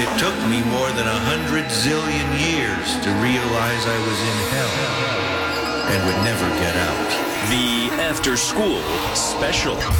It took me more than 100 zillion years to realize I was in hell and would never get out. The After School Special.